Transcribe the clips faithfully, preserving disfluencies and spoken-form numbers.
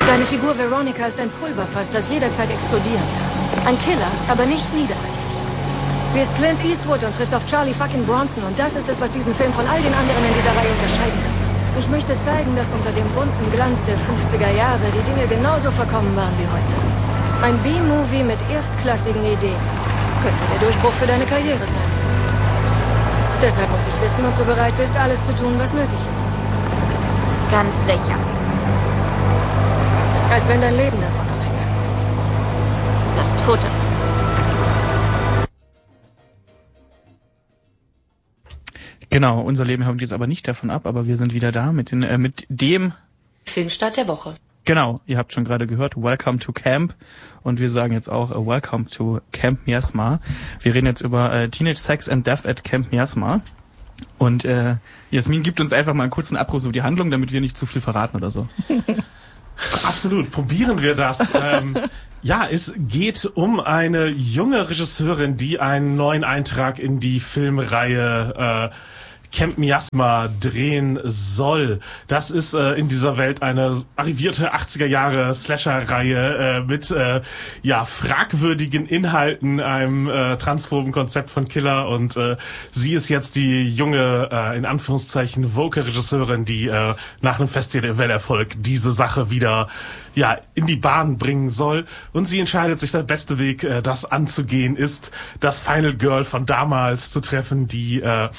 Deine Figur Veronica ist ein Pulverfass, das jederzeit explodieren kann. Ein Killer, aber nicht niederträchtig. Sie ist Clint Eastwood und trifft auf Charlie fucking Bronson. Und das ist es, was diesen Film von all den anderen in dieser Reihe unterscheiden wird. Ich möchte zeigen, dass unter dem bunten Glanz der fünfziger Jahre die Dinge genauso verkommen waren wie heute. Ein B-Movie mit erstklassigen Ideen. Könnte der Durchbruch für deine Karriere sein. Deshalb muss ich wissen, ob du bereit bist, alles zu tun, was nötig ist. Ganz sicher. Als wenn dein Leben davon abhänge. Das tut es. Genau, unser Leben hängt jetzt aber nicht davon ab, aber wir sind wieder da mit, den, äh, mit dem Filmstart der Woche. Genau, ihr habt schon gerade gehört, Welcome to Camp, und wir sagen jetzt auch uh, Welcome to Camp Miasma. Wir reden jetzt über äh, Teenage Sex and Death at Camp Miasma, und äh, Jasmin gibt uns einfach mal einen kurzen Abriss über die Handlung, damit wir nicht zu viel verraten oder so. Absolut, probieren wir das. ähm, ja, es geht um eine junge Regisseurin, die einen neuen Eintrag in die Filmreihe äh, Camp Miasma drehen soll. Das ist äh, in dieser Welt eine arrivierte achtziger Jahre Slasher-Reihe äh, mit äh, ja fragwürdigen Inhalten, einem äh, transphoben Konzept von Killer, und äh, sie ist jetzt die junge, äh, in Anführungszeichen, Woke-Regisseurin, die äh, nach einem Festivalerfolg diese Sache wieder ja in die Bahn bringen soll, und sie entscheidet sich, der beste Weg, äh, das anzugehen, ist, das Final Girl von damals zu treffen, die äh,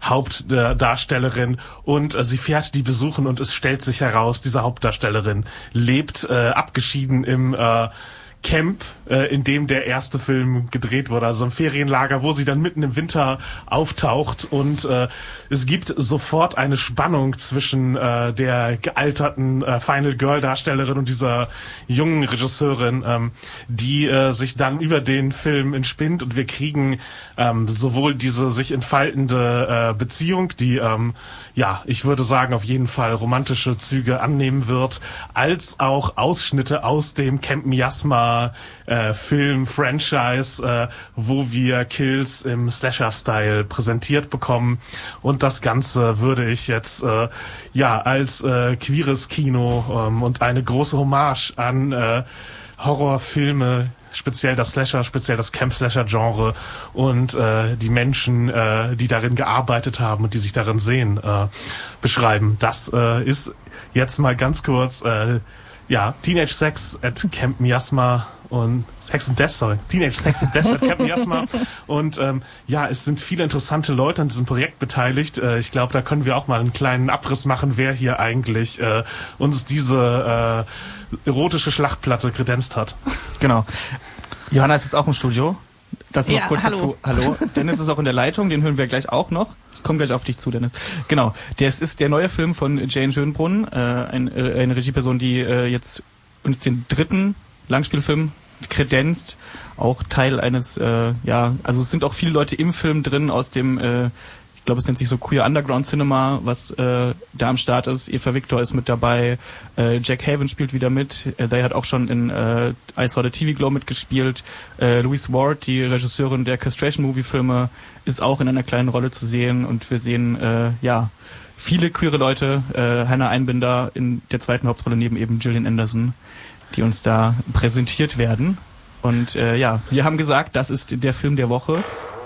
Hauptdarstellerin, und äh, sie fährt die besuchen, und es stellt sich heraus, diese Hauptdarstellerin lebt äh, abgeschieden im äh, Camp, äh, in dem der erste Film gedreht wurde, also im Ferienlager, wo sie dann mitten im Winter auftaucht, und äh, es gibt sofort eine Spannung zwischen äh, der gealterten äh, Final Girl Darstellerin und dieser jungen Regisseurin, ähm, die äh, sich dann über den Film entspinnt, und wir kriegen ähm, sowohl diese sich entfaltende äh, Beziehung, die ähm, ja, ich würde sagen, auf jeden Fall romantische Züge annehmen wird, als auch Ausschnitte aus dem Camp Miasma äh, Film-Franchise, äh, wo wir Kills im Slasher-Style präsentiert bekommen. Und das Ganze würde ich jetzt äh, ja als äh, queeres Kino ähm, und eine große Hommage an äh, Horrorfilme, speziell das Slasher, speziell das Camp-Slasher-Genre und äh, die Menschen, äh, die darin gearbeitet haben und die sich darin sehen, äh, beschreiben. Das äh, ist jetzt mal ganz kurz äh, ja, Teenage Sex at Camp Miasma und Sex and Death, sorry, Teenage Sex and Death at Camp Miasma. Und ähm, ja, es sind viele interessante Leute an diesem Projekt beteiligt. Äh, ich glaube, da können wir auch mal einen kleinen Abriss machen, wer hier eigentlich äh, uns diese äh, erotische Schlachtplatte kredenzt hat. Genau. Johanna ist jetzt auch im Studio. Das noch ja, kurz hallo. dazu. Hallo. Dennis ist auch in der Leitung, den hören wir gleich auch noch. Ich komme gleich auf dich zu, Dennis. Genau. Das ist der neue Film von Jane Schönbrunn, äh, ein, äh, eine Regieperson, die äh, jetzt uns den dritten Langspielfilm kredenzt, auch Teil eines, äh, ja, also es sind auch viele Leute im Film drin aus dem, äh, ich glaube, es nennt sich so Queer Underground Cinema, was äh, da am Start ist. Eva Victor ist mit dabei, äh, Jack Haven spielt wieder mit, äh, der hat auch schon in äh, I Saw the T V Glow mitgespielt. Äh, Louise Ward, die Regisseurin der Castration-Movie-Filme, ist auch in einer kleinen Rolle zu sehen, und wir sehen, äh, ja, viele queere Leute, äh, Hannah Einbinder in der zweiten Hauptrolle neben eben Gillian Anderson, die uns da präsentiert werden. Und äh, ja, wir haben gesagt, das ist der Film der Woche.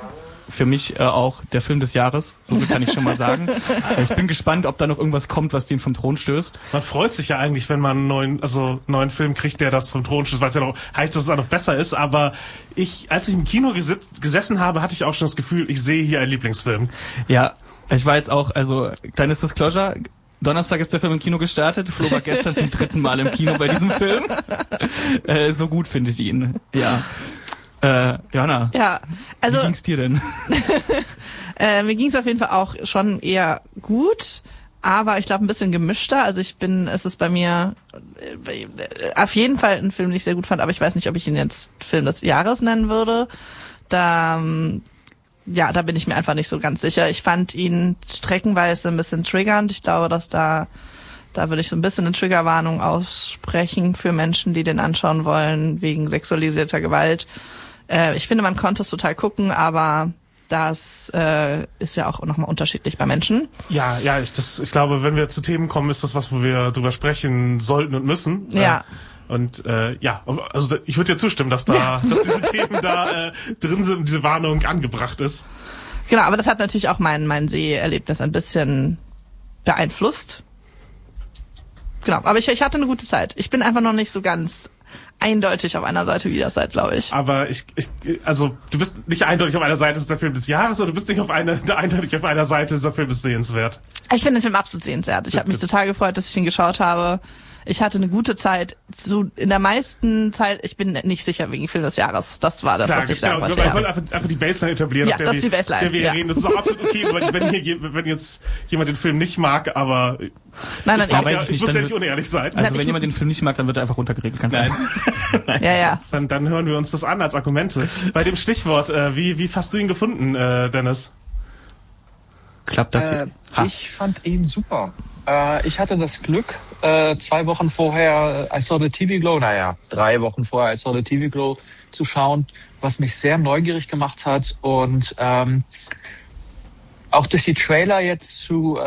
Für mich äh, auch der Film des Jahres, so viel kann ich schon mal sagen. Ich bin gespannt, ob da noch irgendwas kommt, was den vom Thron stößt. Man freut sich ja eigentlich, wenn man einen neuen, also einen neuen Film kriegt, der das vom Thron stößt, weil es ja noch heißt, dass es auch noch besser ist. Aber ich, als ich im Kino gesitzt, gesessen habe, hatte ich auch schon das Gefühl, ich sehe hier einen Lieblingsfilm. Ja, ich war jetzt auch, also kleines Disclosure, Donnerstag ist der Film im Kino gestartet. Flo war gestern zum dritten Mal im Kino bei diesem Film. Äh, so gut finde ich ihn. Ja. Äh, Johanna, ja, also, wie ging's dir denn? äh, mir ging's auf jeden Fall auch schon eher gut, aber ich glaube ein bisschen gemischter. Also ich bin, es ist bei mir äh, auf jeden Fall ein Film, den ich sehr gut fand, aber ich weiß nicht, ob ich ihn jetzt Film des Jahres nennen würde. Da, ähm, ja, da bin ich mir einfach nicht so ganz sicher. Ich fand ihn streckenweise ein bisschen triggernd. Ich glaube, dass da Da würde ich so ein bisschen eine Triggerwarnung aussprechen für Menschen, die den anschauen wollen, wegen sexualisierter Gewalt. Äh, ich finde, man konnte es total gucken, aber das äh, ist ja auch nochmal unterschiedlich bei Menschen. Ja, ja, ich, das, ich glaube, wenn wir zu Themen kommen, ist das was, wo wir drüber sprechen sollten und müssen. Ja. Äh, und äh, ja, also ich würde dir zustimmen, dass da, dass diese Themen da äh, drin sind und diese Warnung angebracht ist. Genau, aber das hat natürlich auch mein, mein Seherlebnis ein bisschen beeinflusst. Genau, aber ich, ich hatte eine gute Zeit. Ich bin einfach noch nicht so ganz eindeutig auf einer Seite, wie ihr das seid, glaube ich. Aber ich, ich, also du bist nicht eindeutig auf einer Seite, ist der Film des Jahres, oder du bist nicht auf einer, eindeutig auf einer Seite, ist der Film ist sehenswert. Ich finde den Film absolut sehenswert. Ich habe mich total gefreut, dass ich ihn geschaut habe. Ich hatte eine gute Zeit. Zu, in der meisten Zeit, ich bin nicht sicher wegen Film des Jahres. Das war das, Klar, was ich genau, sagen wollte. Ich Ja. wollte einfach, einfach die Baseline etablieren, Ja, auf der, das wir, ist die Baseline, der wir ja. reden. Das ist auch absolut okay, wenn, wenn, hier, wenn jetzt jemand den Film nicht mag, aber Nein, nein, ich, ich, weiß ja, ich ich nicht, muss dann ja nicht wird- unehrlich sein. Also ich- wenn jemand den Film nicht mag, dann wird er einfach runtergeregelt. Ganz Nein. ja, ja. Dann, dann hören wir uns das an als Argumente. Bei dem Stichwort, äh, wie, wie hast du ihn gefunden, äh, Dennis? Klappt das Äh, hier? Ha. ich fand ihn super. Äh, ich hatte das Glück, äh, zwei Wochen vorher I Saw the T V Glow, naja, drei Wochen vorher I Saw the T V Glow zu schauen, was mich sehr neugierig gemacht hat und ähm, auch durch die Trailer jetzt zu